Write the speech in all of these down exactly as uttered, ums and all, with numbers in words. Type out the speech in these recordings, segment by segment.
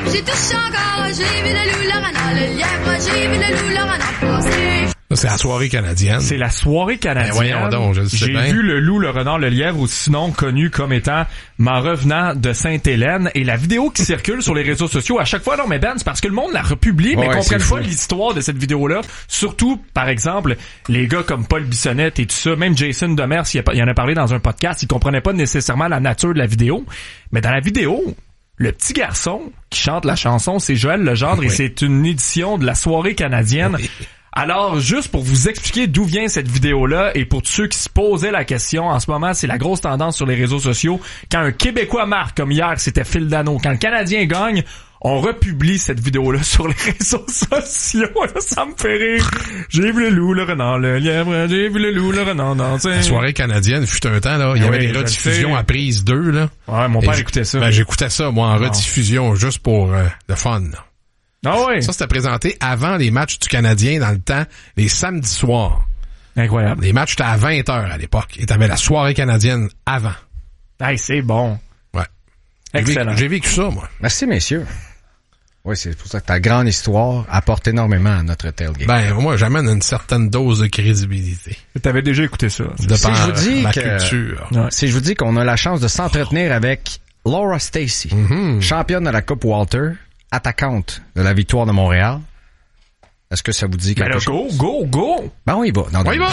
J'ai touché encore, j'ai vu le loup, le renard, le lièvre, j'ai vu le loup, le renard passer. C'est la soirée canadienne. C'est la soirée canadienne. Ben voyons donc, je le sais J'ai bien. vu le loup, le renard, le lièvre, ou sinon connu comme étant m'en revenant de Sainte-Hélène. Et la vidéo qui circule sur les réseaux sociaux, à chaque fois, non mais Ben, c'est parce que le monde la republie, mais Ouais, comprennent c'est pas fou. l'histoire de cette vidéo-là. Surtout, par exemple, les gars comme Paul Bissonnette et tout ça, même Jason Demers, il, a, il en a parlé dans un podcast, il comprenait pas nécessairement la nature de la vidéo. Mais dans la vidéo, le petit garçon qui chante la chanson, c'est Joël Legendre, Oui. et c'est une édition de la soirée canadienne. Oui. Alors, juste pour vous expliquer d'où vient cette vidéo-là, et pour tous ceux qui se posaient la question, en ce moment, c'est la grosse tendance sur les réseaux sociaux. Quand un Québécois marque, comme hier, c'était Phil Dano, quand le Canadien gagne, on republie cette vidéo-là sur les réseaux sociaux. Là, ça me fait rire. J'ai vu le loup, le renard, le lièvre, j'ai vu le loup, le renard danser. La soirée canadienne fut un temps, là. Il y Ah avait oui, des je le rediffusions sais. à prise deux, là. Ouais, mon Et père j- écoutait ça. Ben, j'écoutais ça, moi, en Ah. rediffusion, juste pour euh, le fun, là. Ah ouais. Ça, c'était présenté avant les matchs du Canadien dans le temps, les samedis soirs. Incroyable. Les matchs étaient à vingt heures à l'époque. Et t'avais la soirée canadienne avant. Hey, c'est bon. Ouais. J'ai Excellent. vécu- J'ai vécu ça, moi. Merci, messieurs. Oui, c'est pour ça que ta grande histoire apporte énormément à notre tailgate. Ben, moi, j'amène une certaine dose de crédibilité. T'avais déjà écouté ça. De Si par je vous dis la que- culture. Ouais. Si je vous dis qu'on a la chance de s'entretenir avec Laura Stacey, Mhm. championne de la Coupe Walter, attaquante de la victoire de Montréal, est-ce que ça vous dit Ben quelque là, chose? go, go, go! Ben on y va. Non, On y non. va!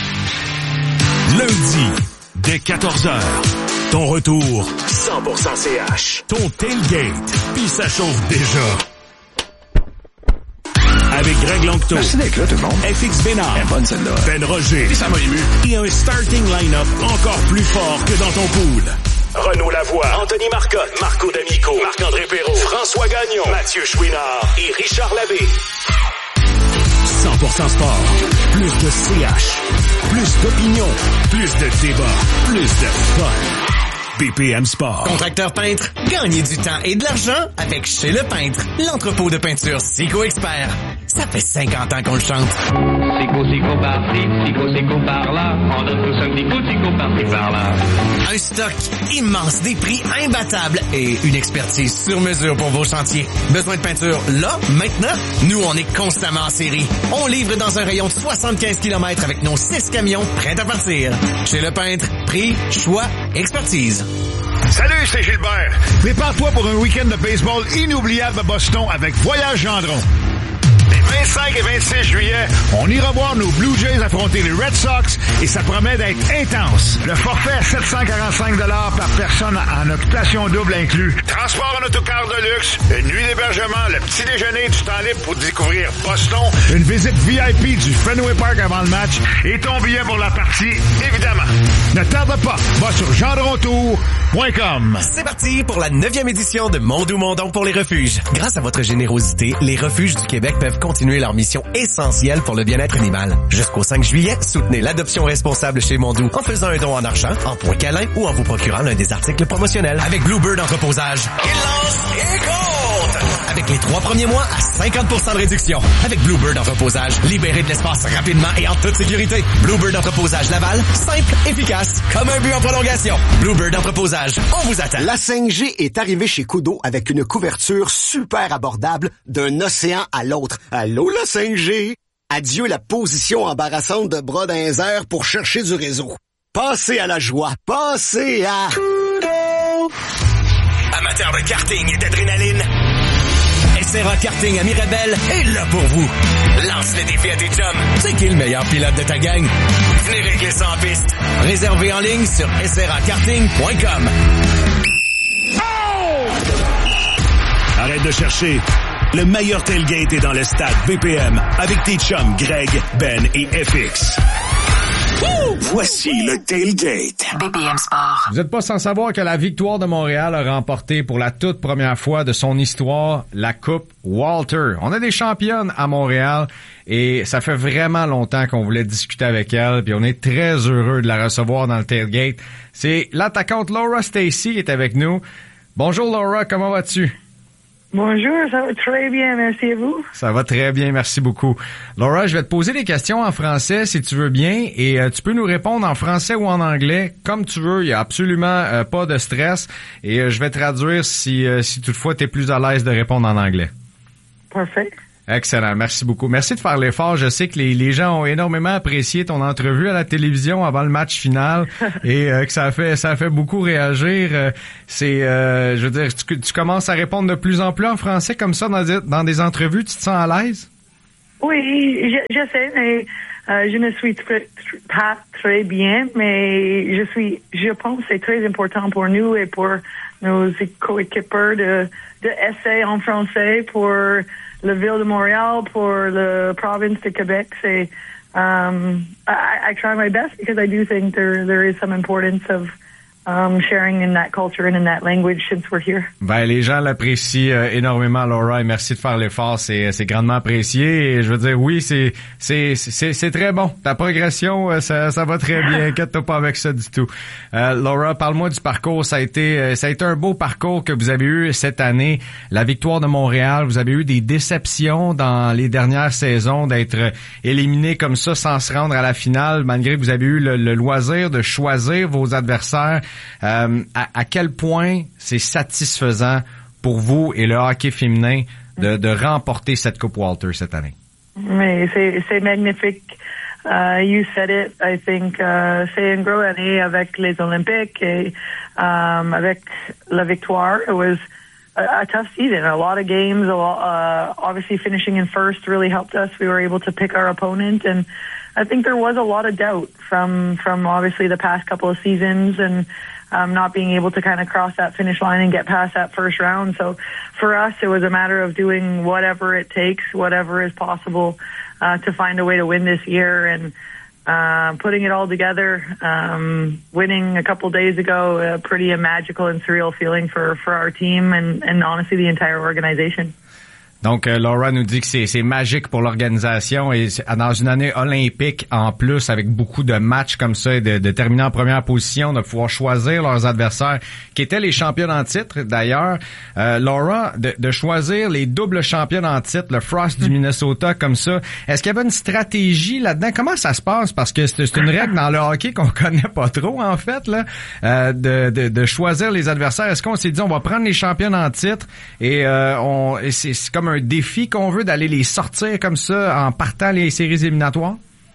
Lundi, dès quatorze heures, ton retour cent pour cent C H. Ton tailgate, puis ça chauffe déjà. Avec Greg Langto, Merci d'être là, tout le monde. F X Bénard, Elle est bonne, celle-là. Ben Roger, Ça m'a ému. et un starting line-up encore plus fort que dans ton pool. Renaud Lavoie, Anthony Marcotte, Marco D'Amico, Marc-André Perrault, François Gagnon, Mathieu Chouinard et Richard Labbé. cent pour cent sport, plus de C H, plus d'opinion, plus de débat, plus de fun. B P M Sport. Contracteur peintre, gagnez du temps et de l'argent avec Chez Le Peintre, l'entrepôt de peinture Sico Expert. Ça fait cinquante ans qu'on le chante. Sico, sico par-ci, sico, sico par-là. On a tous un petit coup, sico par-ci, par-là. Un stock immense, des prix imbattables et une expertise sur mesure pour vos chantiers. Besoin de peinture là, maintenant? Nous, on est constamment en série. On livre dans un rayon de soixante-quinze kilomètres avec nos six camions prêts à partir. Chez Le Peintre, prix, choix, expertise. Salut, c'est Gilbert. Prépare-toi pour un week-end de baseball inoubliable à Boston avec Voyage Gendron. Les vingt-cinq et vingt-six juillet, on ira voir nos Blue Jays affronter les Red Sox et ça promet d'être intense. Le forfait à sept cent quarante-cinq dollars par personne en occupation double inclus. Transport en autocar de luxe, une nuit d'hébergement, le petit déjeuner du temps libre pour découvrir Boston, une visite V I P du Fenway Park avant le match et ton billet pour la partie, évidemment. Ne tarde pas, va sur gendrontour point com. C'est parti pour la neuvième édition de Mondou Mondon pour les refuges. Grâce à votre générosité, les refuges du Québec peuvent continuer leur mission essentielle pour le bien-être animal. Jusqu'au cinq juillet, soutenez l'adoption responsable chez Mondou en faisant un don en argent, en points câlins ou en vous procurant l'un des articles promotionnels. Avec Bluebird Entreposage, il lance et compte! Avec les trois premiers mois à cinquante pour cent de réduction. Avec Bluebird Entreposage, libérez de l'espace rapidement et en toute sécurité. Bluebird Entreposage Laval, simple, efficace, comme un but en prolongation. Bluebird Entreposage, on vous attend. La cinq G est arrivée chez Kudo avec une couverture super abordable d'un océan à l'autre. Allô, la cinq G? Adieu la position embarrassante de bras dans les airs pour chercher du réseau. Passez à la joie. Passez à... Kudo! Amateurs de karting et d'adrénaline, S R A Karting à Mirabel est là pour vous. Lance le défi à tes chums. C'est qui le meilleur pilote de ta gang? Venez régler ça en piste. Réservé en ligne sur S R A karting point com. Arrête de chercher. Le meilleur tailgate est dans le stade B P M avec tes chums Greg, Ben et F X. Woo! Voici le tailgate. B P M Sport. Vous n'êtes pas sans savoir que la victoire de Montréal a remporté pour la toute première fois de son histoire la Coupe Walter. On a des championnes à Montréal et ça fait vraiment longtemps qu'on voulait discuter avec elle, puis on est très heureux de la recevoir dans le tailgate. C'est l'attaquante Laura Stacey qui est avec nous. Bonjour Laura, comment vas-tu? Bonjour, ça va très bien, merci à vous. Ça va très bien, merci beaucoup. Laura, je vais te poser des questions en français si tu veux bien et euh, tu peux nous répondre en français ou en anglais, comme tu veux, il y a absolument euh, pas de stress et euh, je vais traduire si euh, si toutefois tu es plus à l'aise de répondre en anglais. Parfait. Excellent, merci beaucoup. Merci de faire l'effort. Je sais que les, les gens ont énormément apprécié ton entrevue à la télévision avant le match final et euh, que ça a fait ça a fait beaucoup réagir. Euh, c'est, euh, je veux dire, tu, tu commences à répondre de plus en plus en français comme ça dans des, dans des entrevues. Tu te sens à l'aise? Oui, je, je sais, mais euh, je ne suis tr- tr- pas très bien, mais je suis, je pense que c'est très important pour nous et pour nos coéquipiers de, de essayer en français pour la ville de Montréal, pour la province de Québec. C'est, um, I, I try my best because I do think there there is some importance of um, sharing in that culture and in that language since we're here. Ben, les gens l'apprécient euh, énormément, Laura, et merci de faire l'effort. C'est, c'est grandement apprécié. Et je veux dire, oui, c'est, c'est, c'est, c'est très bon. Ta progression, ça, ça va très bien. Inquiète-toi pas avec ça du tout. Euh, Laura, parle-moi du parcours. Ça a été, ça a été un beau parcours que vous avez eu cette année. La victoire de Montréal. Vous avez eu des déceptions dans les dernières saisons d'être éliminé comme ça sans se rendre à la finale, malgré que vous avez eu le, le loisir de choisir vos adversaires. Euh, à, à quel point c'est satisfaisant pour vous et le hockey féminin de, de remporter cette Coupe Walter cette année? Mais c'est, c'est magnifique. Uh, you said it, I think, uh, c'est une grosse année avec les Olympiques et um, avec la victoire. It was a, a tough season, a lot of games, a lot, uh, obviously finishing in first really helped us. We were able to pick our opponent, and I think there was a lot of doubt from, from obviously the past couple of seasons and um, not being able to kind of cross that finish line and get past that first round. So for us, it was a matter of doing whatever it takes, whatever is possible uh, to find a way to win this year, and uh, putting it all together, um, winning a couple days ago, a pretty a magical and surreal feeling for, for our team and, and honestly the entire organization. Donc, euh, Laura nous dit que c'est, c'est magique pour l'organisation et dans une année olympique en plus, avec beaucoup de matchs comme ça, et de, de terminer en première position, de pouvoir choisir leurs adversaires, qui étaient les championnes en titre d'ailleurs. Euh, Laura, de, de choisir les doubles championnes en titre, le Frost du Minnesota comme ça, est-ce qu'il y avait une stratégie là-dedans? Comment ça se passe? Parce que c'est, c'est une règle dans le hockey qu'on connaît pas trop en fait, là, euh, de, de, de choisir les adversaires. Est-ce qu'on s'est dit on va prendre les championnes en titre et, euh, on, et c'est, c'est comme un défi qu'on veut d'aller les sortir comme ça en partant les séries éliminatoires?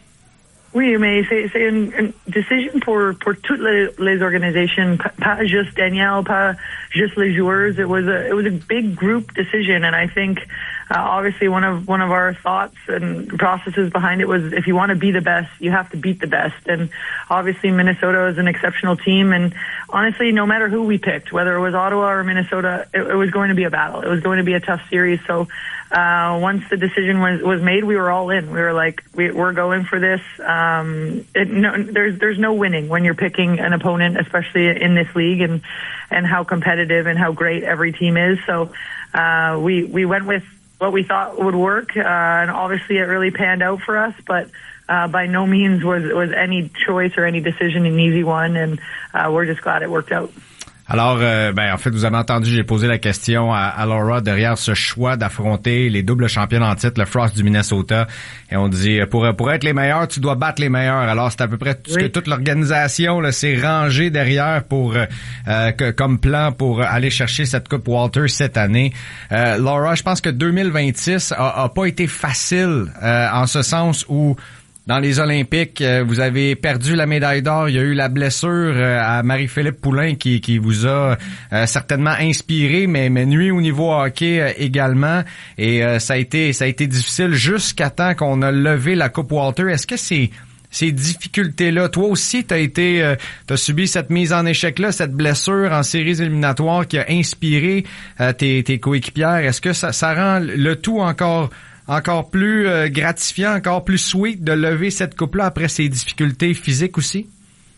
Oui, mais c'est, c'est une, une décision pour, pour toutes les, les organisations, pas juste Danielle, pas juste les joueurs. It was a, it was a big group decision, and I think uh, obviously one of one of our thoughts and processes behind it was if you want to be the best, you have to beat the best. And obviously Minnesota is an exceptional team, and honestly, no matter who we picked, whether it was Ottawa or Minnesota, it, it was going to be a battle. It was going to be a tough series. So uh, once the decision was was made, we were all in. We were like, we, we're going for this. Um, it, no, there's there's no winning when you're picking an opponent, especially in this league, and and how competitive and how great every team is. So uh, we we went with what we thought would work, uh, and obviously it really panned out for us. But uh, by no means was was any choice or any decision an easy one, and uh, we're just glad it worked out. Alors, euh, ben en fait, vous avez entendu, j'ai posé la question à, à Laura derrière ce choix d'affronter les doubles championnes en titre, le Frost du Minnesota. Et on dit, pour pour être les meilleurs, tu dois battre les meilleurs. Alors, c'est à peu près tout ce oui. que toute l'organisation là, s'est rangée derrière pour euh, que, comme plan pour aller chercher cette Coupe Walter cette année. Euh, Laura, je pense que deux mille vingt-six a, a pas été facile euh, en ce sens où dans les Olympiques, vous avez perdu la médaille d'or. Il y a eu la blessure à Marie-Philippe Poulin qui, qui vous a euh, certainement inspiré, mais, mais nuit au niveau hockey euh, également. Et euh, ça a été ça a été difficile jusqu'à temps qu'on a levé la Coupe Walter. Est-ce que c'est ces difficultés-là, toi aussi, t'as été, euh, t'as subi cette mise en échec-là, cette blessure en séries éliminatoires qui a inspiré euh, tes, tes coéquipières. Est-ce que ça, ça rend le tout encore encore plus euh, gratifiant, encore plus sweet de lever cette coupe-là après ces difficultés physiques aussi?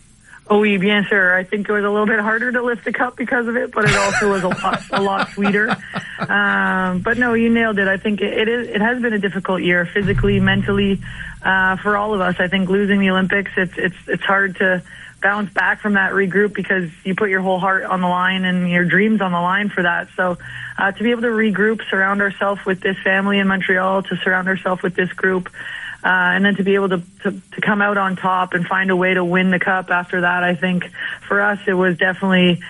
Oh, oui, bien sûr. I think it was a little bit harder to lift the cup because of it, but it also was a lot, a lot sweeter. Um, but no, you nailed it. I think it, it is, it has been a difficult year physically, mentally, uh, for all of us. I think losing the Olympics, it's, it's, it's hard to bounce back from that, regroup, because you put your whole heart on the line and your dreams on the line for that. So uh, to be able to regroup, surround ourselves with this family in Montreal, to surround ourselves with this group, uh, and then to be able to, to to come out on top and find a way to win the cup after that, I think for us it was definitely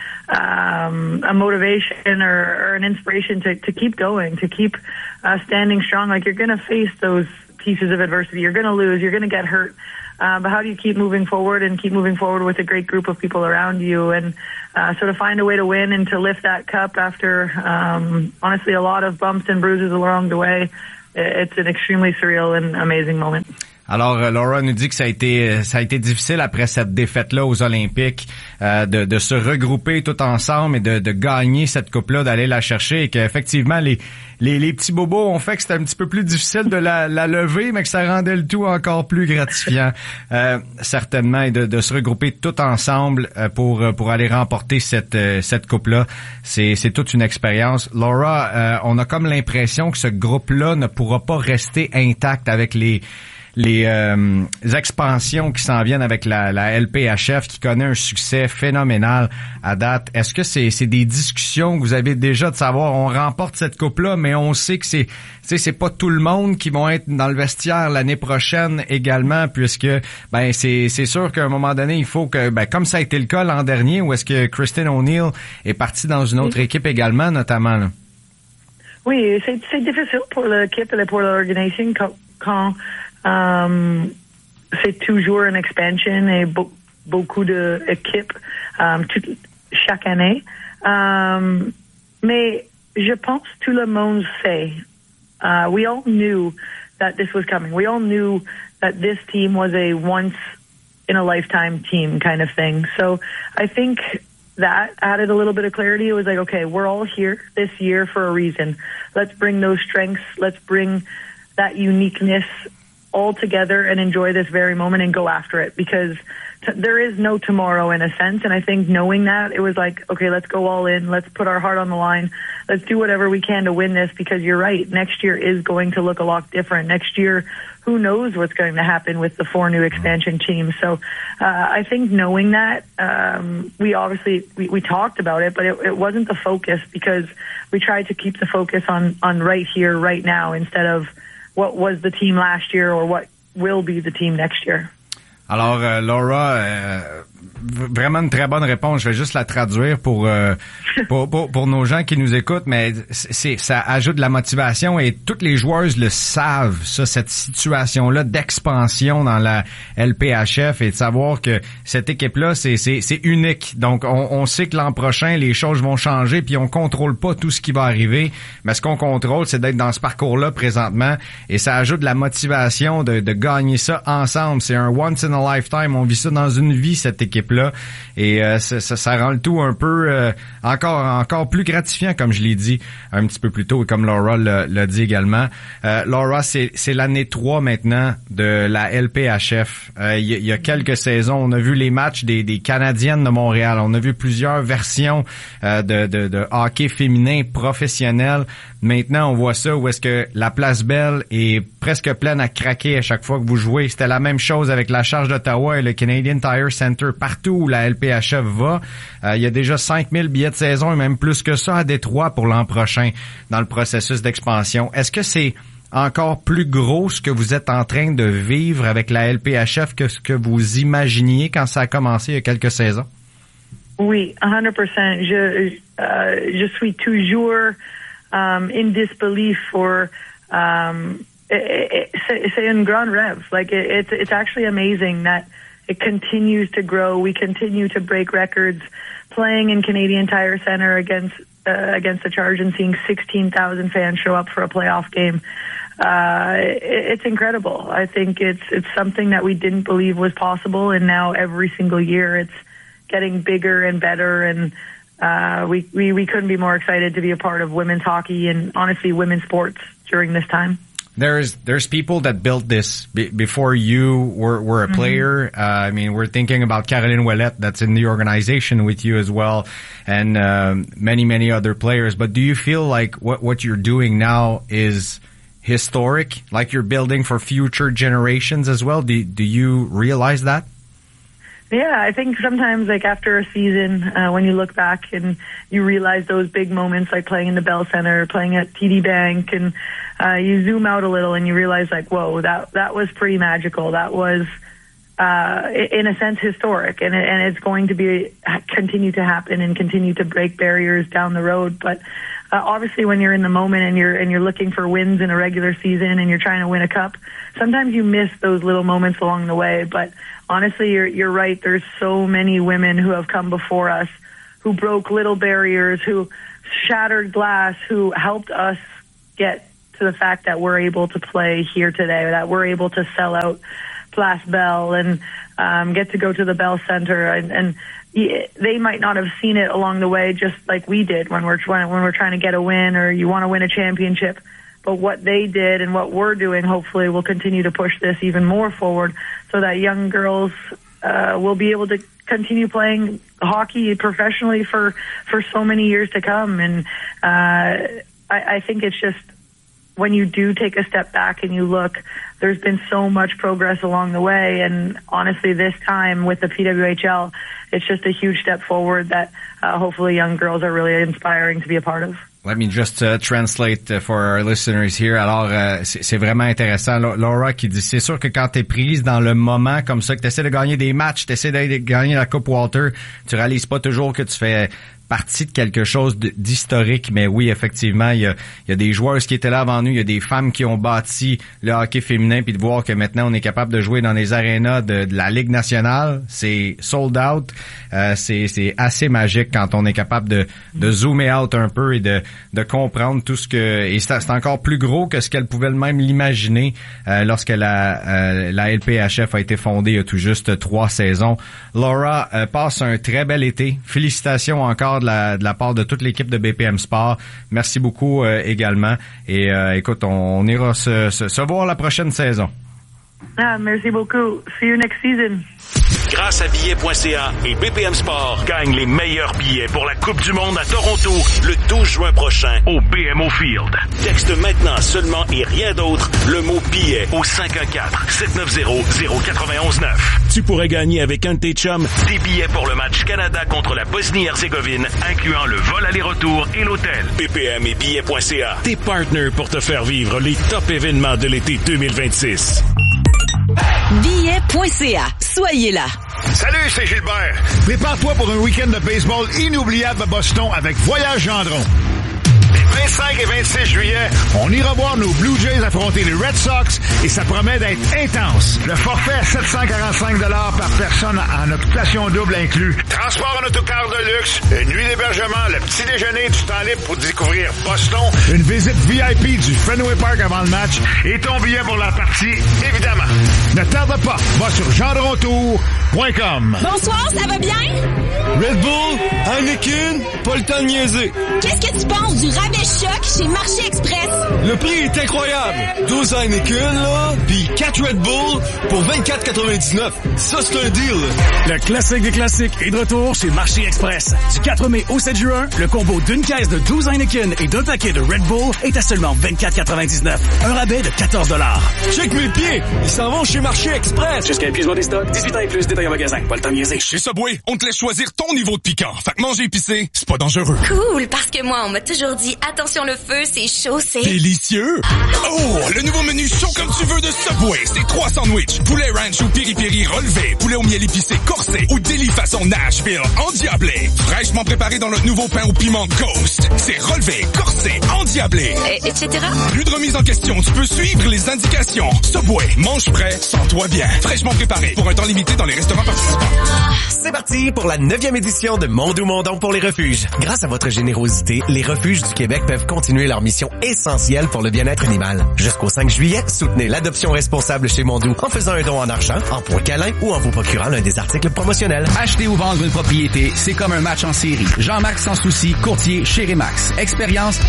um, a motivation or, or an inspiration to, to keep going, to keep uh, standing strong. Like, you're going to face those pieces of adversity. You're going to lose. You're going to get hurt. Uh, but how do you keep moving forward and keep moving forward with a great group of people around you? And uh, so to find a way to win and to lift that cup after, um, honestly, a lot of bumps and bruises along the way, it's an extremely surreal and amazing moment. Alors, euh, Laura nous dit que ça a été ça a été difficile après cette défaite-là aux Olympiques euh, de, de se regrouper tout ensemble et de, de gagner cette coupe-là, d'aller la chercher, et qu'effectivement les, les les petits bobos ont fait que c'était un petit peu plus difficile de la, la lever, mais que ça rendait le tout encore plus gratifiant, euh, certainement, et de, de se regrouper tout ensemble euh, pour pour aller remporter cette euh, cette coupe-là. C'est c'est toute une expérience. Laura, euh, on a comme l'impression que ce groupe-là ne pourra pas rester intact avec les les euh, expansions qui s'en viennent avec la, la L P H F, qui connaît un succès phénoménal à date. Est-ce que c'est, c'est des discussions que vous avez déjà de savoir, on remporte cette coupe-là, mais on sait que c'est, tu sais, c'est pas tout le monde qui vont être dans le vestiaire l'année prochaine également, puisque ben c'est, c'est sûr qu'à un moment donné, il faut que, ben comme ça a été le cas l'an dernier, où est-ce que Kristen O'Neill est partie dans une autre équipe également, notamment, là. Oui, c'est, c'est difficile pour l'équipe et pour l'organisation quand, quand Um, c'est toujours une expansion et be- beaucoup d'équipes um, tout, chaque année. Um, mais je pense tout le monde sait. Uh, we all knew that this was coming. We all knew that this team was a once-in-a-lifetime team kind of thing. So I think that added a little bit of clarity. It was like, okay, we're all here this year for a reason. Let's bring those strengths. Let's bring that uniqueness all together and enjoy this very moment and go after it, because t- there is no tomorrow in a sense. And I think knowing that, it was like, okay, let's go all in. Let's put our heart on the line. Let's do whatever we can to win this, because you're right. Next year is going to look a lot different. Next year, who knows what's going to happen with the four new expansion teams. So uh, I think knowing that, um, we obviously, we, we talked about it, but it, it wasn't the focus, because we tried to keep the focus on, on right here, right now, instead of what was the team last year or what will be the team next year. Alors, euh, Laura, euh, vraiment une très bonne réponse. Je vais juste la traduire pour, euh, pour, pour, pour nos gens qui nous écoutent, mais c'est, ça ajoute de la motivation, et toutes les joueuses le savent, ça, cette situation-là d'expansion dans la L P H F, et de savoir que cette équipe-là, c'est, c'est, c'est unique. Donc, on, on sait que l'an prochain, les choses vont changer, puis on contrôle pas tout ce qui va arriver, mais ce qu'on contrôle, c'est d'être dans ce parcours-là présentement, et ça ajoute de la motivation de, de gagner ça ensemble. C'est un once in a lifetime. On vit ça dans une vie, cette équipe-là. Et euh, ça, ça, ça rend le tout un peu euh, encore encore plus gratifiant, comme je l'ai dit un petit peu plus tôt, et comme Laura l'a, l'a dit également. Euh, Laura, c'est, c'est l'année trois maintenant de la L P H F. Euh, il, y a, il y a quelques saisons, on a vu les matchs des, des Canadiennes de Montréal. On a vu plusieurs versions euh, de, de, de hockey féminin professionnel. Maintenant, on voit ça où est-ce que la Place Belle est presque pleine à craquer à chaque fois que vous jouez. C'était la même chose avec la Charge d'Ottawa et le Canadian Tire Center. Partout où la L P H F va, euh, il y a déjà cinq mille billets de saison, et même plus que ça à Détroit pour l'an prochain dans le processus d'expansion. Est-ce que c'est encore plus gros ce que vous êtes en train de vivre avec la L P H F que ce que vous imaginiez quand ça a commencé il y a quelques saisons? Oui, cent pour cent. Je, euh, je suis toujours um, in disbelief for um, it, it, c'est, c'est un grand rêve. Like it, it's it's actually amazing that it continues to grow. We continue to break records. Playing in Canadian Tire Center against uh, against the Charge and seeing sixteen thousand fans show up for a playoff game. Uh, it, it's incredible. I think it's it's something that we didn't believe was possible, and now every single year it's getting bigger and better, and uh, we, we, we couldn't be more excited to be a part of women's hockey and honestly women's sports during this time. There's there's people that built this b- before you were were a player. Mm-hmm. Uh, I mean, we're thinking about Caroline Ouellette, that's in the organization with you as well, and um, many many other players. But do you feel like what what you're doing now is historic? Like you're building for future generations as well? Do do you realize that? Yeah, I think sometimes, like, after a season, uh, when you look back and you realize those big moments, like playing in the Bell Center, playing at T D Bank, and uh, you zoom out a little and you realize, like, whoa, that that was pretty magical. That was, uh, in a sense, historic, and and it's going to be continue to happen and continue to break barriers down the road. But uh, obviously, when you're in the moment and you're and you're looking for wins in a regular season and you're trying to win a cup, sometimes you miss those little moments along the way. But honestly, you're you're right. There's so many women who have come before us, who broke little barriers, who shattered glass, who helped us get to the fact that we're able to play here today, that we're able to sell out Place Bell and um, get to go to the Bell Center, and, and they might not have seen it along the way, just like we did when we're trying when we're trying to get a win or you want to win a championship. But what they did and what we're doing, hopefully, will continue to push this even more forward, so that young girls uh, will be able to continue playing hockey professionally for for so many years to come. And uh, I, I think it's just, when you do take a step back and you look, there's been so much progress along the way. And honestly, this time with the P W H L, it's just a huge step forward that uh, hopefully young girls are really inspiring to be a part of. Let me just uh, translate uh, for our listeners here. Alors, euh, c'est, c'est vraiment intéressant. Laura qui dit, c'est sûr que quand t'es prise dans le moment comme ça, que t'essaies de gagner des matchs, t'essaies de gagner la Coupe Walter, tu réalises pas toujours que tu fais partie de quelque chose d'historique, mais oui, effectivement, il y a, il y a des joueurs qui étaient là avant nous, il y a des femmes qui ont bâti le hockey féminin, puis de voir que maintenant on est capable de jouer dans les arénas de, de la Ligue nationale, c'est sold out, euh, c'est, c'est assez magique quand on est capable de, de zoomer out un peu et de, de comprendre tout ce que, et c'est, c'est encore plus gros que ce qu'elle pouvait même l'imaginer euh, lorsque la, euh, la L P H F a été fondée il y a tout juste trois saisons. Laura euh, passe un très bel été. Félicitations encore de la, de la part de toute l'équipe de B P M Sport. Merci beaucoup euh, également. Et euh, écoute, on, on ira se, se, se voir la prochaine saison. Ah, merci beaucoup. See you next season. Grâce à billets point c a et B P M Sport, gagne les meilleurs billets pour la Coupe du monde à Toronto le douze juin prochain au B M O Field. Texte maintenant seulement et rien d'autre le mot billet au cinq un quatre, sept neuf zéro, zéro neuf un neuf. Tu pourrais gagner avec un de tes chums des billets pour le match Canada contre la Bosnie-Herzégovine, incluant le vol aller-retour et l'hôtel. B P M et billets point c a, tes partenaires pour te faire vivre les top événements de l'été deux mille vingt-six. billets point c a. Soyez là. Salut, c'est Gilbert. Prépare-toi pour un week-end de baseball inoubliable à Boston avec Voyage Gendron. Les vingt-cinq et vingt-six juillet, on ira voir nos Blue Jays affronter les Red Sox et ça promet d'être intense. Le forfait à sept cent quarante-cinq dollars par personne en occupation double inclus. Transport en autocar de luxe, une nuit d'hébergement, le petit déjeuner du temps libre pour découvrir Boston, une visite V I P du Fenway Park avant le match et ton billet pour la partie, évidemment. Ne tarde pas, va sur gendrontour point com. Bonsoir, ça va bien? Red Bull, Heineken, pas le temps de niaiser. Qu'est-ce que tu penses du rabais choc chez Marché Express? Le prix est incroyable. douze Heineken, là, pis quatre Red Bull pour vingt-quatre quatre-vingt-dix-neuf. Ça, c'est un deal. Le classique des classiques est de retour chez Marché Express. Du quatre mai au sept juin, le combo d'une caisse de douze Heineken et d'un paquet de Red Bull est à seulement vingt-quatre quatre-vingt-dix-neuf. Un rabais de quatorze dollars. Check mes pieds. Ils s'en vont chez Marché Express. Jusqu'à épuisement des stocks, dix-huit ans et plus, détail en magasin. Pas le temps de niaiser. Chez Subway, on te laisse choisir ton niveau de piquant. Fait que manger épicé, c'est pas dangereux. Cool, parce que moi, on m'a toujours dit, attention le feu, c'est chaud, c'est... Délicieux! Oh, le nouveau menu chaud comme tu veux de Subway, c'est trois sandwichs. Poulet ranch ou piri-piri relevé, poulet au miel épicé corsé ou délit façon Nashville endiablé. Fraîchement préparé dans notre nouveau pain au piment Ghost. C'est relevé, corsé, endiablé. Et, etc. Plus de remise en question, tu peux suivre les indications. Subway, mange prêt, sens-toi bien. Fraîchement préparé pour un temps limité dans les restaurants participants. C'est parti pour la neuvième édition de Mondou Mondon pour les refuges. Grâce à votre générosité, les refuges du Québec peuvent continuer leur mission essentielle pour le bien-être animal. Jusqu'au cinq juillet, soutenez l'adoption responsable chez Mondou en faisant un don en argent, en points câlins ou en vous procurant l'un des articles promotionnels. Acheter ou vendre une propriété, c'est comme un match en série. Jean-Marc Sans Souci, courtier chez Remax. Expérience, stratégie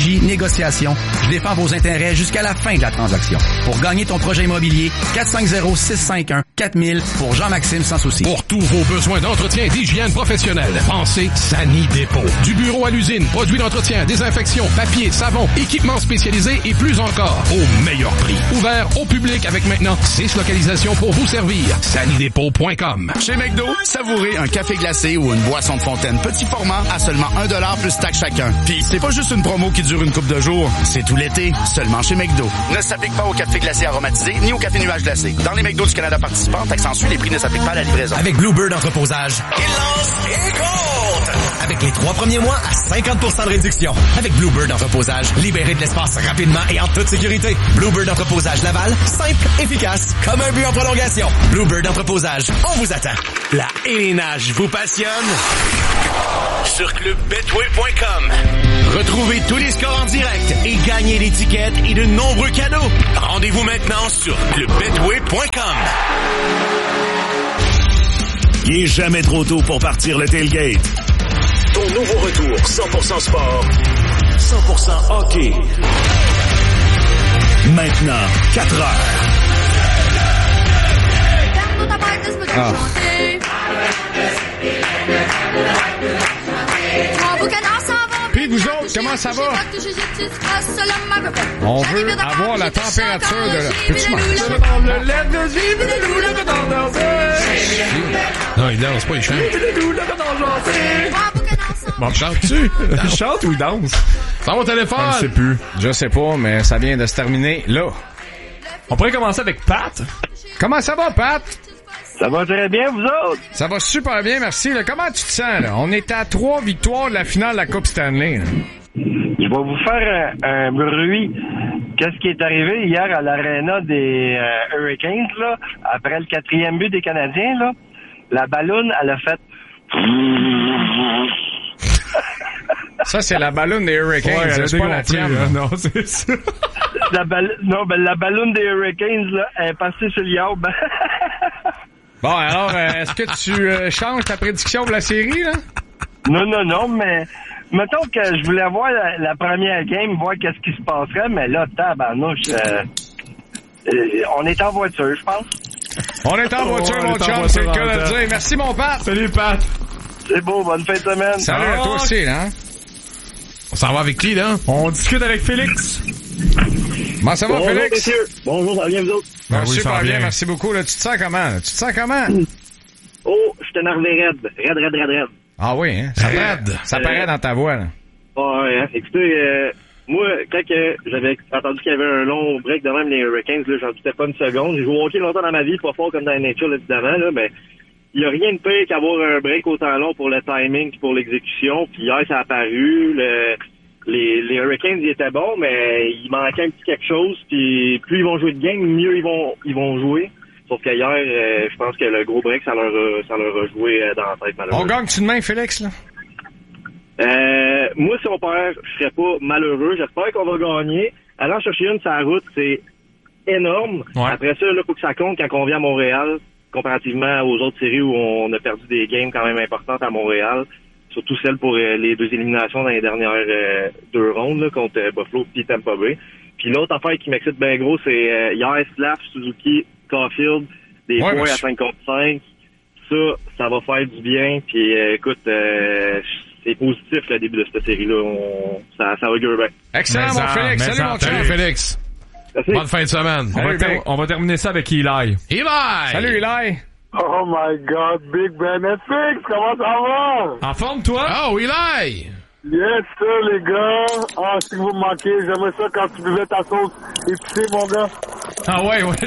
stratégie, négociation, je défends vos intérêts jusqu'à la fin de la transaction. Pour gagner ton projet immobilier, quatre cinq zéro, six cinq un, quatre mille pour Jean-Maxime Sans Souci. Pour tous vos besoins d'entretien et d'hygiène professionnelle, pensez Sani Dépôt. Du bureau à l'usine, produits d'entretien, désinfection, papier, savon, équipements spécialisés et plus encore, au meilleur prix. Ouvert au public avec maintenant six localisations pour vous servir. Sani Dépôt point com. Chez McDo, savourez un café glacé ou une boisson de fontaine petit format à seulement un dollar plus taxe chacun. Puis c'est pas juste une promo qui dure une couple de jours, c'est tout l'été, seulement chez McDo. Ne s'applique pas au café glacé aromatisé ni au café nuage glacé. Dans les McDo du Canada participants, taxe en Suisse, les prix ne s'appliquent pas à la livraison. Avec Bluebird Entreposage, il lance et compte! Avec les trois premiers mois à cinquante pour cent de réduction. Avec Bluebird Entreposage, libérez de l'espace rapidement et en toute sécurité. Bluebird Entreposage Laval, simple, efficace, comme un but en prolongation. Bluebird Entreposage, on vous attend. La élénage vous passionne? Sur club betway point com. Retrouvez tous les scores en direct et gagnez l'étiquette et de nombreux cadeaux. Rendez-vous maintenant sur club betway point com. Il est jamais trop tôt pour partir le tailgate. Ton nouveau retour, cent pour cent sport, cent pour cent hockey. Maintenant, quatre heures. Ah. Puis vous autres, comment ça va? On veut avoir la température de la... Peux-tu Non, il danse pas, il chante. Bon, chante-tu? Il chante ou il danse? Dans mon téléphone! Je sais plus. Je sais pas, mais ça vient de se terminer là. On pourrait commencer avec Pat. Comment ça va, Pat? Ça va très bien, vous autres? Ça va super bien, merci. Là, comment tu te sens, là? On est à trois victoires de la finale de la Coupe Stanley. Là. Je vais vous faire un, un bruit. Qu'est-ce qui est arrivé hier à l'aréna des euh, Hurricanes, là, après le quatrième but des Canadiens, là? La balloune, elle a fait... Ça, c'est la balloune des Hurricanes, ouais, c'est pas la tienne. Hein, non, c'est ça. La ball... Non, ben la balloune des Hurricanes, là, elle est passée sur le yard. Bon, alors, euh, est-ce que tu euh, changes ta prédiction de la série, là? Non, non, non, mais mettons que je voulais voir la, la première game, voir qu'est-ce qui se passerait, mais là, tabarnouche, euh, euh, on est en voiture, je pense. On est en voiture, oh, mon chum, c'est le cas de le dire. Merci, mon Pat. Salut, Pat. C'est beau, bonne fin de semaine. Salut ah, à toi aussi, là. On s'en va avec qui, là? On discute avec Félix. Comment ça va, Bonjour, Félix? Messieurs. Bonjour, ça va bien, vous autres? Ben, ben oui, super bien. bien, merci beaucoup. Là, tu te sens comment? Là? Tu te sens comment? Oh, je suis énervé raide. Raide, raide, raide, raide. Ah oui, hein? Ça, raide. Ça paraît dans ta voix, là. Ouais, hein? Écoutez, euh, moi, quand que j'avais entendu qu'il y avait un long break de même les Hurricanes, là, j'en doutais pas une seconde. J'ai joué au hockey longtemps dans ma vie, pas fort comme dans la nature, évidemment, là, mais il y a rien de pire qu'avoir un break autant long pour le timing et pour l'exécution. Puis hier, ça a apparu. Le, les, les Hurricanes, ils étaient bons, mais il manquait un petit quelque chose. Puis plus ils vont jouer de game, mieux ils vont ils vont jouer. Sauf qu'hier, euh, je pense que le gros break, ça leur a, ça leur a joué dans la tête, malheureusement. On gagne-tu demain, Félix, là? Euh, moi, si on perd, je serais pas malheureux. J'espère qu'on va gagner. Allant chercher une sur la route, c'est énorme. Ouais. Après ça, il faut que ça compte quand on vient à Montréal, comparativement aux autres séries où on a perdu des games quand même importantes à Montréal. Surtout celles pour euh, les deux éliminations dans les dernières euh, deux rondes là, contre euh, Buffalo et Tampa Bay. Puis l'autre affaire qui m'excite bien gros, c'est euh, hier, Slav, Suzuki, Caulfield, des ouais, points je... à cinq contre cinq. Ça, ça va faire du bien. Puis euh, écoute, euh, c'est positif le début de cette série-là. On... Ça, ça augure bien. Excellent, mais mon en, Félix. Salut, mon Salut, Félix. Merci. Bonne fin de semaine. On, va ter- on va terminer ça avec Eli. Eli! Salut, Eli. Oh my God, Big Ben F X, comment ça va? En forme, toi? Oh, Eli! Yes, sir, les gars. Ah, si vous me manquez, j'aimais ça quand tu buvais ta sauce épicée, mon gars. Ah ouais, ouais.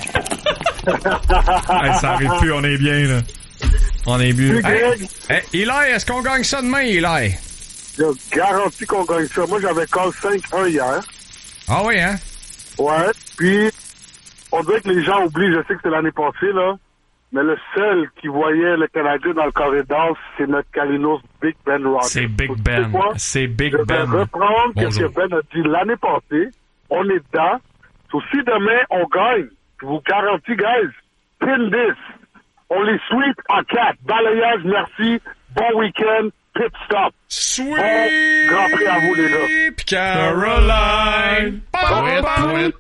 Hey, ça arrive plus, on est bien, là. On est bien. Hey, hey, Eli, est-ce qu'on gagne ça demain, Eli? Je garantis qu'on gagne ça. Moi, j'avais call cinq un hier. Ah oui, hein? Ouais, puis on dirait que les gens oublient, je sais que c'est l'année passée, là, mais le seul qui voyait le Canadien dans le corridor, c'est notre Kalinos Big Ben Rogers. C'est Big Ben. C'est Big je Ben. Je vais reprendre ce que Ben a dit l'année passée. On est dedans. So, si demain, on gagne, je vous garantis, guys, pin this. On les sweep en quatre. Balayage, merci. Bon week-end. pit stop. Sweet bon Grand Prix à vous, les gars. Caroline. Caroline.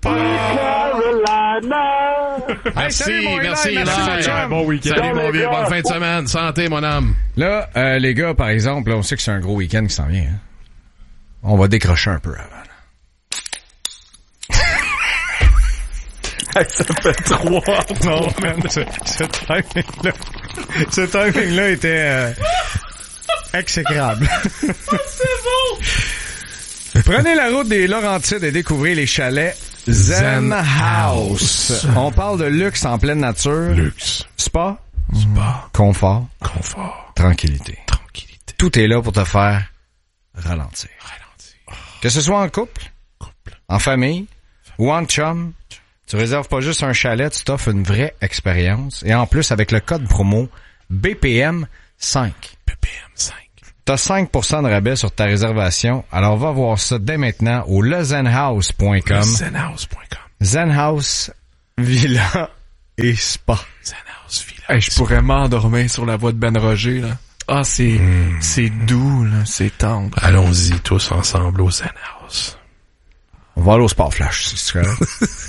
Merci, merci, Eli. Merci, bon week-end. Salut, mon vieux. Bonne fin de semaine. Santé, mon homme. Là, euh, les gars, par exemple, là, on sait que c'est un gros week-end qui s'en vient. Hein? On va décrocher un peu avant. Ça fait trois. Non, man, ce, ce timing-là, ce timing-là était euh, exécrable. C'est bon! Prenez la route des Laurentides et découvrez les chalets Zen, Zen House. House. On parle de luxe en pleine nature. Luxe. Spa. Spa. Confort. Confort. Tranquillité. Tranquillité. Tout est là pour te faire ralentir. Ralentir. Que ce soit en couple, couple. en famille, famille ou en chum, tu réserves pas juste un chalet, tu t'offres une vraie expérience. Et en plus, avec le code promo B P M cinq. B P M cinq. T'as cinq pour cent de rabais sur ta réservation. Alors va voir ça dès maintenant au le zen house point com. le zen house point com. Zen House, Villa et Spa. Zen House, Villa. Hey, je pourrais m'endormir sur la voix de Ben Roger, là. Ah, c'est, mm. c'est doux, là. C'est tendre. Allons-y tous ensemble au Zen House. On va aller au Sport Flash, si tu connais.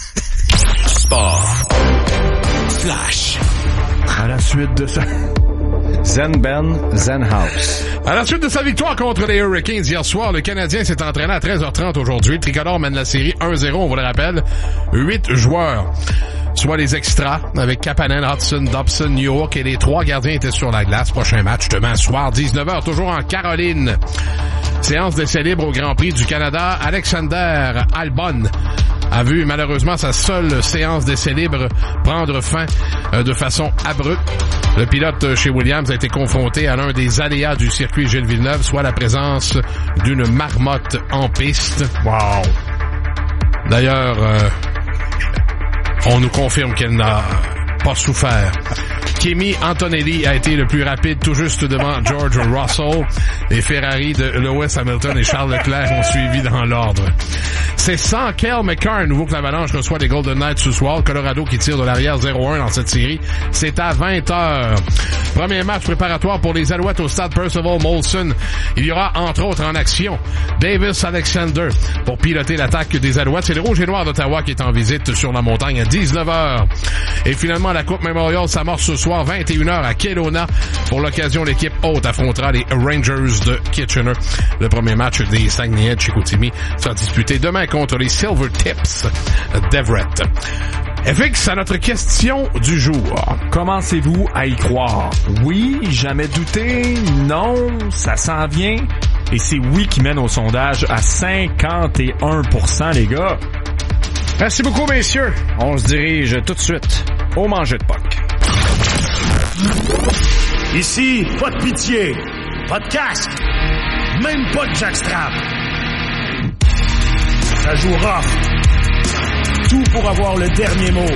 Sport Flash. À la suite de ça. Zen Ben, Zen House. À la suite de sa victoire contre les Hurricanes hier soir, le Canadien s'est entraîné à treize heures trente aujourd'hui. Le Tricolore mène la série un zéro, on vous le rappelle. Huit joueurs, soit les extras, avec Kapanen, Hudson, Dobson, New York, et les trois gardiens étaient sur la glace. Prochain match demain soir, dix-neuf heures, toujours en Caroline. Séance d'essai libre au Grand Prix du Canada. Alexander Albon a vu malheureusement sa seule séance d'essai libre prendre fin euh, de façon abrupte. Le pilote chez Williams a été confronté à l'un des aléas du circuit Gilles Villeneuve, soit la présence d'une marmotte en piste. Wow! D'ailleurs, euh, on nous confirme qu'elle n'a pas souffert. Kimi Antonelli a été le plus rapide, tout juste devant George Russell. Les Ferrari de Lewis Hamilton et Charles Leclerc ont suivi dans l'ordre. C'est sans Cale Makar, nouveau que l'Avalanche reçoit les Golden Knights ce soir. Colorado qui tire de l'arrière zéro un dans cette série. C'est à vingt heures. Premier match préparatoire pour les Alouettes au stade Percival Molson. Il y aura entre autres en action Davis Alexander pour piloter l'attaque des Alouettes. C'est le Rouge et Noir d'Ottawa qui est en visite sur la montagne à dix-neuf heures. Et finalement, la Coupe Memorial s'amorce ce soir vingt et une heures à Kelowna. Pour l'occasion, l'équipe haute affrontera les Rangers de Kitchener. Le premier match des Saguenayens de Chicoutimi sera disputé demain contre les Silver Tips d'Everett. F X, à notre question du jour. Commencez-vous à y croire? Oui, jamais douté. Non, ça s'en vient. Et c'est oui qui mène au sondage à cinquante et un pour cent, les gars. Merci beaucoup, messieurs. On se dirige tout de suite au manger de puck. Ici, pas de pitié, pas de casque, même pas de jackstrap. Ça joue rough. Tout pour avoir le dernier mot.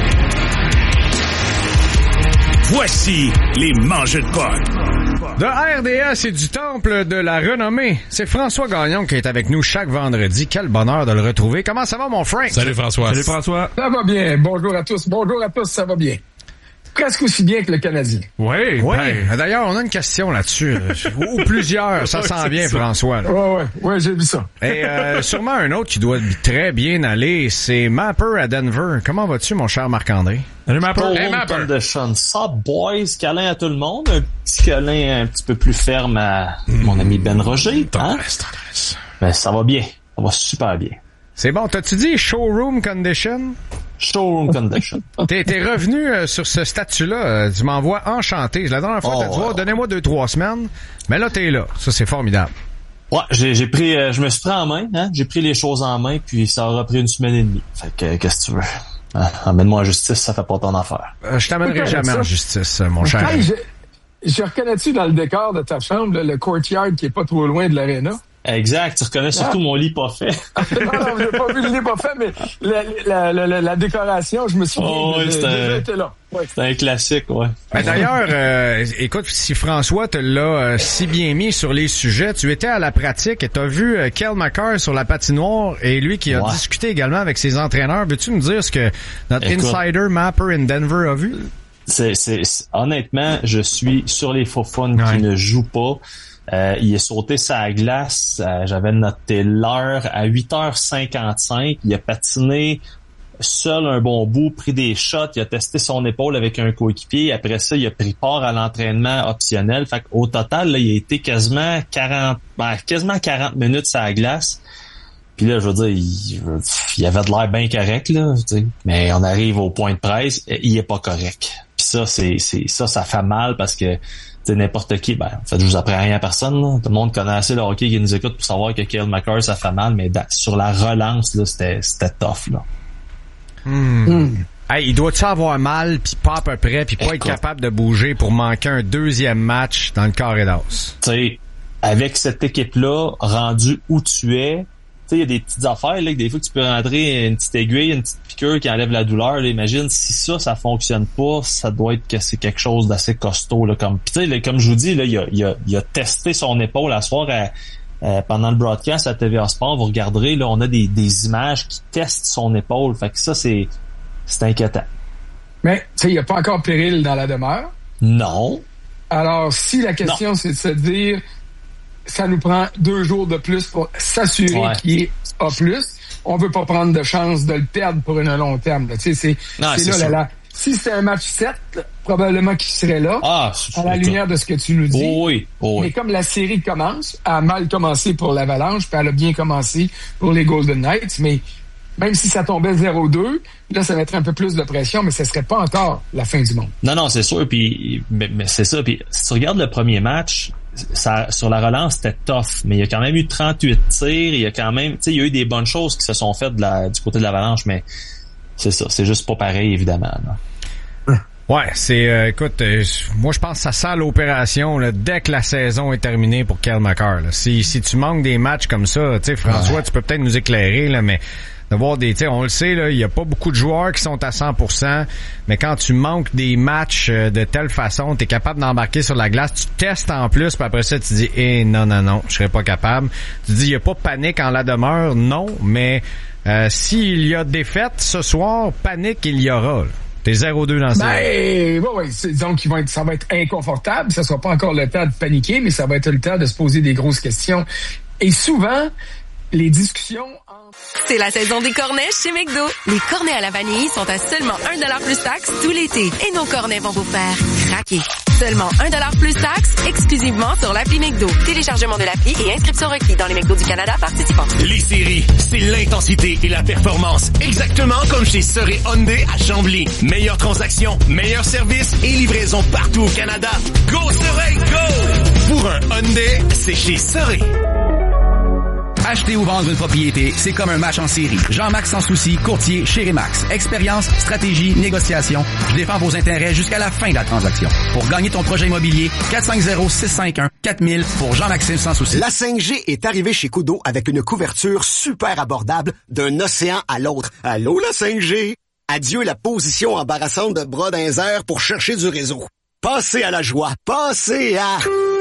Voici les mangeurs de puck. De R D S et du Temple de la Renommée, c'est François Gagnon qui est avec nous chaque vendredi. Quel bonheur de le retrouver. Comment ça va, mon Frank? Salut, François. Salut, François. Ça va bien. Bonjour à tous. Bonjour à tous, ça va bien. Presque aussi bien que le Canadien. Oui, oui. Ben... D'ailleurs, on a une question là-dessus. Ou plusieurs, ça sent bien, ça. François. Oui, oui, ouais, j'ai vu ça. Et euh, sûrement un autre qui doit très bien aller, c'est Mapper à Denver. Comment vas-tu, mon cher Marc-André? Salut, Mapper. Hey, Mapper. Condition. Ça, boys, câlin à tout le monde. Un petit câlin un petit peu plus ferme à mm. mon ami Ben Roger. Tendresse, hein? tendresse. Ben, ça va bien. Ça va super bien. C'est bon. T'as-tu dit showroom condition? Showroom condition. T'es, t'es revenu euh, sur ce statut-là. Euh, tu m'envoies enchanté. La dernière fois, oh, t'as dit, oh, donnez-moi deux, trois semaines. Mais là, t'es là. Ça, c'est formidable. Ouais, j'ai, j'ai pris, euh, je me suis pris en main, hein. J'ai pris les choses en main, puis ça aura pris une semaine et demie. Fait que, euh, qu'est-ce que tu veux? Hein? Emmène-moi en justice, ça fait pas ton affaire. Euh, je t'amènerai jamais ça. en justice, mon cher. Hey, je, je reconnais-tu dans le décor de ta chambre, là, le courtyard qui est pas trop loin de l'aréna? Exact, tu reconnais surtout ah. mon lit pas fait. non, non, j'ai pas vu le lit pas fait, mais la, la, la, la, la décoration, je me suis dit, oh, ouais, j'ai un... été là. Ouais. C'est un classique, ouais. Ben, d'ailleurs, euh, écoute, si François te l'a euh, si bien mis sur les sujets, tu étais à la pratique et t'as vu euh, Cale Makar sur la patinoire et lui qui a ouais. discuté également avec ses entraîneurs. Veux-tu nous dire ce que notre écoute, insider Mapper in Denver a vu? C'est, c'est, c'est, honnêtement, je suis sur les faux fun ouais. qui ne jouent pas. Euh, il est sauté sa glace, euh, j'avais noté l'heure à huit heures cinquante-cinq. Il a patiné seul un bon bout, pris des shots, il a testé son épaule avec un coéquipier. Après ça, il a pris part à l'entraînement optionnel. Fait qu'au total, là, il a été quasiment quarante, ben, quasiment quarante minutes sur la glace. Puis là, je veux dire, il, il avait de l'air bien correct, là, tu sais. Mais on arrive au point de presse, il est pas correct. Puis ça, c'est, c'est, ça, ça fait mal parce que, tu sais, n'importe qui, ben, en fait, je vous apprends rien à personne, là. Tout le monde connaît assez le hockey qui nous écoute pour savoir que Cale Makar, ça fait mal, mais da, sur la relance, là, c'était, c'était tough, là. Hmm. Hmm. Hey, il doit-tu avoir mal, puis pas à peu près, puis pas Écoute. être capable de bouger pour manquer un deuxième match dans le carré d'as? Tu sais, avec cette équipe-là, rendu où tu es, tu sais, il y a des petites affaires, là, que des fois que tu peux rentrer une petite aiguille, une petite piqûre qui enlève la douleur, là. Imagine, si ça, ça fonctionne pas, ça doit être que c'est quelque chose d'assez costaud, là. Comme, pis tu sais, comme je vous dis, là, il a, il a, il a testé son épaule à soir à, euh, pendant le broadcast à T V A Sport. Vous regarderez, là, on a des, des images qui testent son épaule. Fait que ça, c'est, c'est inquiétant. Mais, tu sais, il n'y a pas encore péril dans la demeure. Non. Alors, si la question, non. c'est de se dire, ça nous prend deux jours de plus pour s'assurer ouais. qu'il est A plus. On veut pas prendre de chance de le perdre pour un long terme. Tu sais, c'est, non, c'est, c'est là, là, là. Si c'était un match sept, probablement qu'il serait là, ah, à la lumière de ce que tu nous dis. Oh oui, oh oui. Mais comme la série commence, elle a mal commencé pour l'Avalanche, puis elle a bien commencé pour les Golden Knights, mais même si ça tombait zéro deux, là, ça mettrait un peu plus de pression, mais ce serait pas encore la fin du monde. Non, non, c'est sûr, puis mais, mais c'est ça. Puis si tu regardes le premier match, ça, sur la relance, c'était tough, mais il y a quand même eu trente-huit tirs, il y a quand même, tu sais, il y a eu des bonnes choses qui se sont faites de la, du côté de l'Avalanche, mais c'est ça, c'est juste pas pareil, évidemment. Là. Ouais, c'est, euh, écoute, euh, moi je pense que ça sent l'opération là, dès que la saison est terminée pour Cale Makar. Là. Si, si tu manques des matchs comme ça, tu sais, François, ouais. tu peux peut-être nous éclairer, là, mais d'avoir des, tu sais, on le sait, là, il y a pas beaucoup de joueurs qui sont à cent pour cent, mais quand tu manques des matchs de telle façon, t'es capable d'embarquer sur la glace, tu testes en plus, puis après ça, tu dis, eh, non, non, non, je serais pas capable. Tu dis, il y a pas de panique en la demeure, non, mais euh, s'il y a défaite ce soir, panique il y aura, là. T'es zéro deux dans ce Ben, ouais, ouais. C'est, disons qu'ils vont être, ça va être inconfortable. Ça sera pas encore le temps de paniquer, mais ça va être le temps de se poser des grosses questions. Et souvent, les discussions entre... C'est la saison des cornets chez McDo. Les cornets à la vanille sont à seulement un dollar plus taxe tout l'été. Et nos cornets vont vous faire craquer. Seulement un dollar plus taxe, exclusivement sur l'appli McDo. Téléchargement de l'appli et inscription requis dans les McDo du Canada participants. Les séries, c'est l'intensité et la performance. Exactement comme chez Seuret Hyundai à Chambly. Meilleure transaction, meilleur service et livraison partout au Canada. Go Seuret, go! Pour un Hyundai, c'est chez Seuret. Acheter ou vendre une propriété, c'est comme un match en série. Jean-Max Sans Souci, courtier chez Remax. Expérience, stratégie, négociation. Je défends vos intérêts jusqu'à la fin de la transaction. Pour gagner ton projet immobilier, quatre cinq zéro, six cinq un, quatre mille pour Jean-Maxime Sans Souci. La cinq G est arrivée chez Kudo avec une couverture super abordable d'un océan à l'autre. Allô, la cinq G? Adieu la position embarrassante de bras dans les airs pour chercher du réseau. Passez à la joie. Passez à...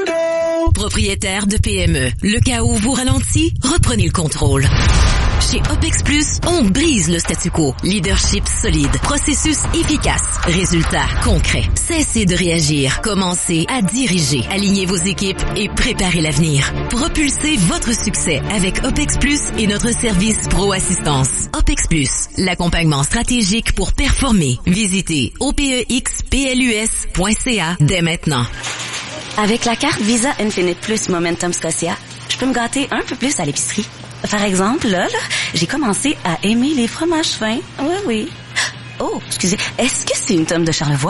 Propriétaire de P M E, le chaos vous ralentit, reprenez le contrôle. Chez OPEX Plus, on brise le statu quo. Leadership solide, processus efficace, résultats concrets. Cessez de réagir, commencez à diriger. Alignez vos équipes et préparez l'avenir. Propulsez votre succès avec OPEX Plus et notre service Pro Assistance. OPEX Plus, l'accompagnement stratégique pour performer. Visitez O P E X P L U S point C A dès maintenant. Avec la carte Visa Infinite Plus Momentum Scotia, je peux me gâter un peu plus à l'épicerie. Par exemple, là, là, j'ai commencé à aimer les fromages fins. Oui, oui. Oh, excusez, est-ce que c'est une tome de Charlevoix?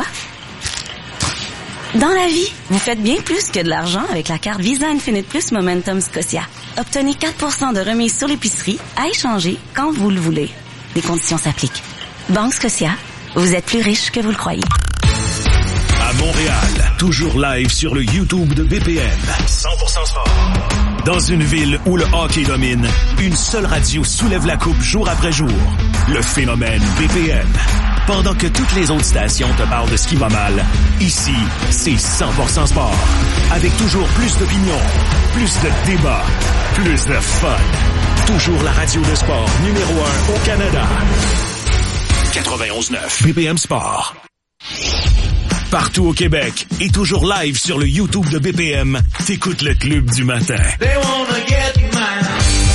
Dans la vie, vous faites bien plus que de l'argent avec la carte Visa Infinite Plus Momentum Scotia. Obtenez quatre pour cent de remise sur l'épicerie à échanger quand vous le voulez. Les conditions s'appliquent. Banque Scotia, vous êtes plus riche que vous le croyez. À Montréal, toujours live sur le YouTube de B P M. cent pour cent sport. Dans une ville où le hockey domine, une seule radio soulève la coupe jour après jour. Le phénomène B P M. Pendant que toutes les autres stations te parlent de ce qui va mal, ici, c'est cent pour cent sport. Avec toujours plus d'opinions, plus de débats, plus de fun. Toujours la radio de sport numéro un au Canada. quatre-vingt-onze neuf B P M Sport. Partout au Québec et toujours live sur le YouTube de B P M, t'écoutes le Club du matin. They wanna get mine.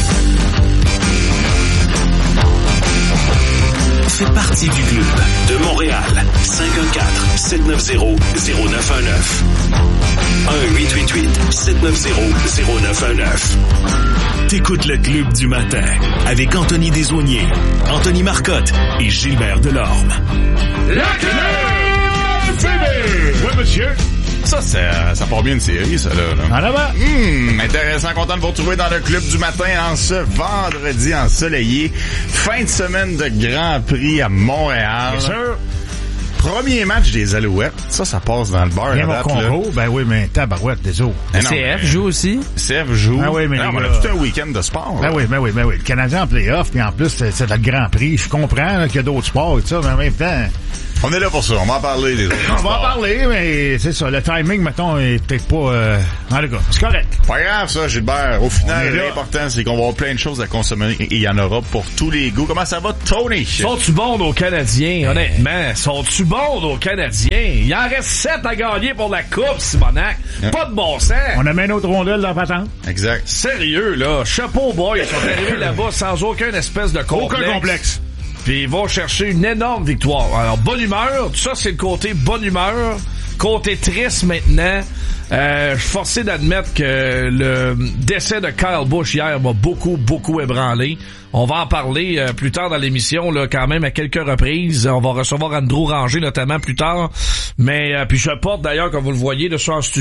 Fais partie du club de Montréal. cinq un quatre, sept neuf zéro, zéro neuf un neuf. un huit huit huit, sept neuf zéro, zéro neuf un neuf. T'écoutes le Club du matin avec Anthony Desaulniers, Anthony Marcotte et Gilbert Delorme. Le Club du Oui, monsieur. Ça, ça, ça part bien une série, ça, là. là. En avant. Hum, intéressant, content de vous retrouver dans le Club du matin en ce vendredi ensoleillé. Fin de semaine de Grand Prix à Montréal. Bien sûr. Premier match des Alouettes. Ça, ça passe dans le bar. Bien mon Congo. Ben oui, mais tabarouette des eaux. C F joue aussi. C F joue. Ah oui, mais non, les on gars... a tout un week-end de sport. Ben là. oui, ben oui, ben oui. Le Canadien en play-off, puis en plus, c'est, c'est le Grand Prix. Je comprends là, qu'il y a d'autres sports et tout ça, mais en même temps... On est là pour ça. On va en parler des autres On sports. va en parler, mais c'est ça. Le timing, mettons, est peut-être pas... Euh... En tout cas, c'est correct. Pas grave, ça, Gilbert. Au final, là. l'important, c'est qu'on va avoir plein de choses à consommer et il y en aura pour tous les goûts. Comment ça va, Tony? Sont-tu bons nos Canadiens, honnêtement? Sont-tu bons nos Canadiens? Il en reste sept à gagner pour la Coupe, Simonac. Yeah. Pas de bon sens. On a mis une autre rondelle dans la patente. Exact. Sérieux, là. Chapeau, boy. Ils sont arrivés là-bas sans aucun espèce de complexe. Aucun complexe. Puis ils vont chercher une énorme victoire. Alors, bonne humeur. Tout ça, c'est le côté bonne humeur. Côté triste maintenant. Euh, je suis forcé d'admettre que le décès de Kyle Busch hier m'a beaucoup, beaucoup ébranlé. On va en parler euh, plus tard dans l'émission, là, quand même, à quelques reprises. On va recevoir Andrew Ranger, notamment, plus tard. Mais, euh, puis je porte, d'ailleurs, comme vous le voyez, de sur un studio.